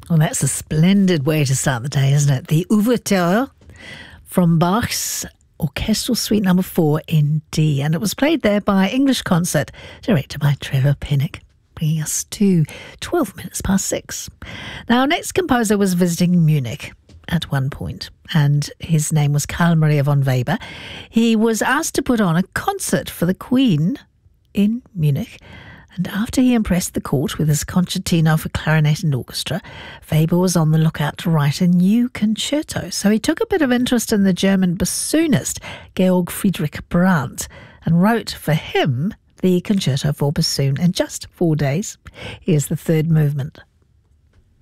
Well, that's a splendid way to start the day, isn't it? The Ouverture from Bach's Orchestral Suite No. 4 in D. And it was played there by English Concert, directed by Trevor Pinnock, bringing us to 12 minutes past 6. Now, our next composer was visiting Munich at one point, and his name was Carl Maria von Weber. He was asked to put on a concert for the Queen in Munich. And after he impressed the court with his concertino for clarinet and orchestra, Weber was on the lookout to write a new concerto. So he took a bit of interest in the German bassoonist Georg Friedrich Brandt and wrote for him the concerto for bassoon in just 4 days. Here's the third movement.